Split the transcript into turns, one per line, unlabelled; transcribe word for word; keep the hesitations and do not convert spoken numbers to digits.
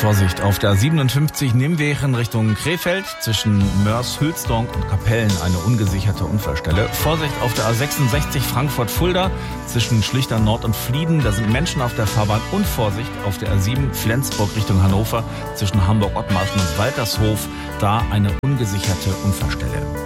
Vorsicht, auf der A siebenundfünfzig Nimwegen Richtung Krefeld zwischen Mörs-Hülsdonk und Kapellen eine ungesicherte Unfallstelle. Vorsicht auf der A sechsundsechzig Frankfurt-Fulda zwischen Schlichter Nord und Flieden. Da sind Menschen auf der Fahrbahn. Und Vorsicht auf der A sieben Flensburg Richtung Hannover zwischen Hamburg-Ottmarschen und Waltershof. Da eine ungesicherte Unfallstelle.